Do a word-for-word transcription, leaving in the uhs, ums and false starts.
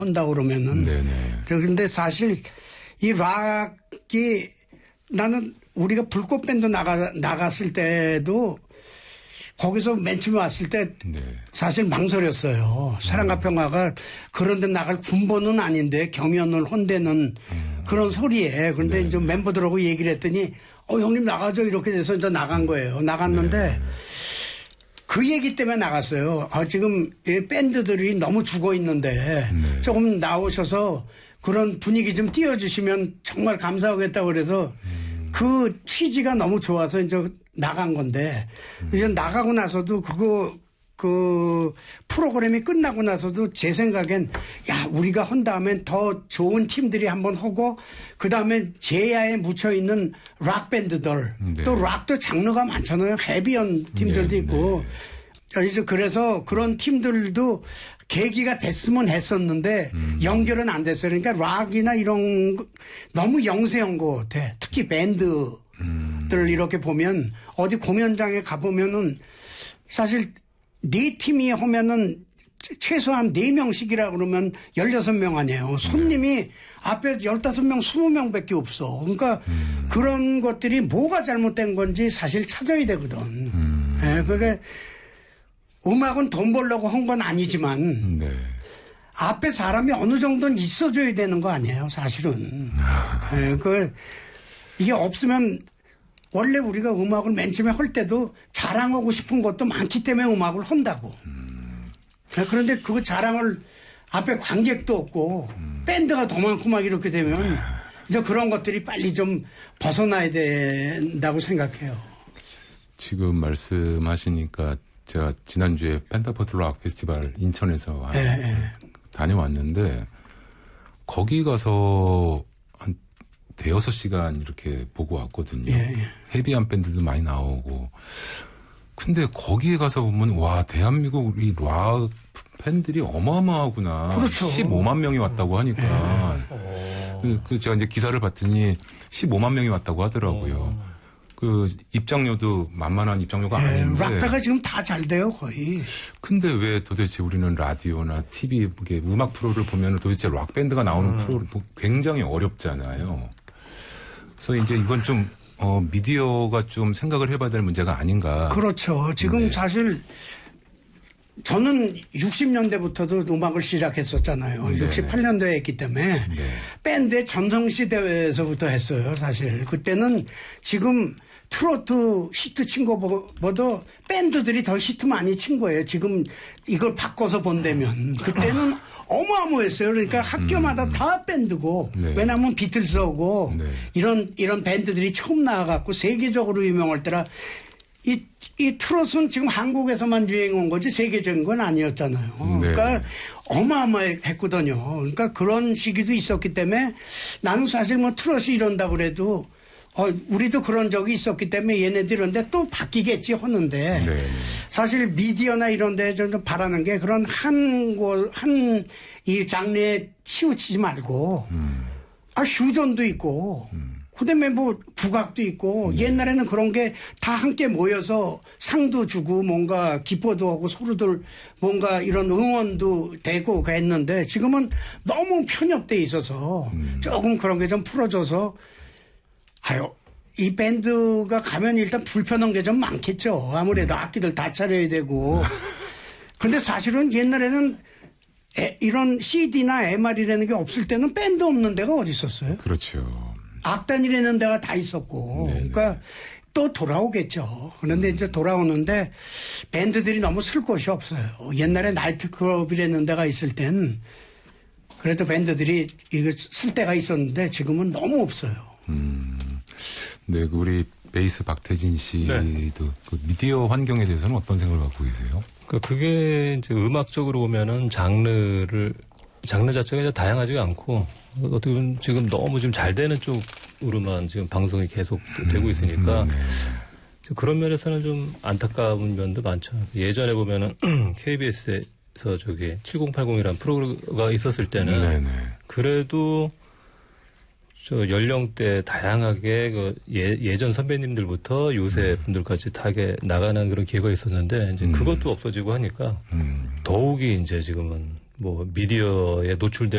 한다 그러면은. 네네. 그런데 사실 이 락이 나는 우리가 불꽃 밴드 나가 나갔을 때도 거기서 맨 처음에 왔을 때 네. 사실 망설였어요. 사랑과 평화가 그런 데 나갈 군번은 아닌데 경연을 혼대는 음. 그런 소리에. 그런데 네. 이제 멤버들하고 얘기를 했더니 어 형님 나가죠 이렇게 돼서 이제 나간 거예요. 나갔는데 네. 그 얘기 때문에 나갔어요. 아, 지금 이 밴드들이 너무 죽어 있는데 네. 조금 나오셔서 그런 분위기 좀 띄워주시면 정말 감사하겠다고 그래서 음. 그 취지가 너무 좋아서 이제 나간 건데 음. 이제 나가고 나서도 그거 그 프로그램이 끝나고 나서도 제 생각엔 야 우리가 한다면 더 좋은 팀들이 한번 하고 그다음에 제야에 묻혀있는 락 밴드들 네. 또 락도 장르가 많잖아요. 헤비한 팀들도 네. 있고 네. 이제 그래서 그런 팀들도 계기가 됐으면 했었는데 음. 연결은 안 됐어요. 그러니까 락이나 이런 너무 영세한 것 같아. 특히 밴드들 음. 이렇게 보면 어디 공연장에 가보면은 사실 네 팀이 하면은 최소한 네 명씩이라 그러면 열여섯 명 아니에요. 손님이 네. 앞에 열다섯 명, 스무 명밖에 없어. 그러니까 음. 그런 것들이 뭐가 잘못된 건지 사실 찾아야 되거든. 음. 네, 그게 음악은 돈 벌려고 한 건 아니지만 네. 앞에 사람이 어느 정도는 있어줘야 되는 거 아니에요, 사실은. 네, 그 이게 없으면 원래 우리가 음악을 맨 처음에 할 때도 자랑하고 싶은 것도 많기 때문에 음악을 한다고. 음. 네, 그런데 그 자랑을 앞에 관객도 없고 음. 밴드가 더 많고 막 이렇게 되면 이제 그런 것들이 빨리 좀 벗어나야 된다고 생각해요. 지금 말씀하시니까 제가 지난주에 펜타포트 락 페스티벌 인천에서 네. 다녀왔는데 거기 가서 한 대여섯 시간 이렇게 보고 왔거든요. 네. 헤비한 밴드도 많이 나오고. 근데 거기에 가서 보면 와 대한민국 우리 락 팬들이 어마어마하구나. 그렇죠. 십오만 명이 왔다고 하니까. 네. 그, 그 제가 이제 기사를 봤더니 십오만 명이 왔다고 하더라고요. 오. 그 입장료도 만만한 입장료가 네, 아닌데. 락배가 지금 다 잘 돼요 거의. 근데 왜 도대체 우리는 라디오나 티비 음악 프로를 보면 도대체 락 밴드가 나오는 음. 프로를 굉장히 어렵잖아요. 그래서 이제 이건 좀 어, 미디어가 좀 생각을 해봐야 될 문제가 아닌가. 그렇죠. 지금 네. 사실 저는 육십 년대부터도 음악을 시작했었잖아요. 네. 육십팔 년도에 했기 때문에 네. 밴드의 전성시대에서부터 했어요. 사실 그때는 지금 트로트 히트 친 거보다 밴드들이 더 히트 많이 친 거예요. 지금 이걸 바꿔서 본다면 그때는 어마어마했어요. 그러니까 학교마다 음. 다 밴드고 네. 왜냐하면 비틀즈하고 네. 이런 이런 밴드들이 처음 나와갖고 세계적으로 유명할 때라 이, 이 트롯은 지금 한국에서만 유행한 거지 세계적인 건 아니었잖아요. 네. 그러니까 어마어마했거든요. 그러니까 그런 시기도 있었기 때문에 나는 사실 뭐 트롯이 이런다 그래도 어, 우리도 그런 적이 있었기 때문에 얘네들 이런데 또 바뀌겠지 하는데 네. 사실 미디어나 이런 데 좀 바라는 게 그런 한 곳, 한 이 장르에 치우치지 말고 음. 아, 휴전도 있고 음. 그다음에 뭐 국악도 있고 네. 옛날에는 그런 게 다 함께 모여서 상도 주고 뭔가 기뻐도 하고 서로들 뭔가 이런 응원도 되고 했는데 지금은 너무 편협돼 있어서 음. 조금 그런 게 좀 풀어져서 아유 이 밴드가 가면 일단 불편한 게 좀 많겠죠. 아무래도 악기들 다 차려야 되고. 근데 사실은 옛날에는 에, 이런 씨디나 엠알이라는 게 없을 때는 밴드 없는 데가 어디 있었어요? 그렇죠. 악단이라는 데가 다 있었고. 네네. 그러니까 또 돌아오겠죠. 그런데 음. 이제 돌아오는데 밴드들이 너무 쓸 곳이 없어요. 옛날에 나이트클럽이라는 데가 있을 땐 그래도 밴드들이 이거 쓸 데가 있었는데 지금은 너무 없어요. 음. 네, 우리 베이스 박태진 씨도 네. 그 미디어 환경에 대해서는 어떤 생각을 갖고 계세요? 그게 이제 음악적으로 보면은 장르를 장르 자체가 이제 다양하지가 않고 어떻게 보면 지금 너무 좀 잘 되는 쪽으로만 지금 방송이 계속 되고 있으니까 음, 네. 그런 면에서는 좀 안타까운 면도 많죠. 예전에 보면은 케이비에스에서 저기 칠공팔공이라는 프로그램가 있었을 때는 네, 네. 그래도 저 연령대 다양하게 그 예, 예전 선배님들부터 요새 음. 분들까지 다게 나가는 그런 기회가 있었는데 이제 음. 그것도 없어지고 하니까 음. 더욱이 이제 지금은 뭐 미디어에 노출될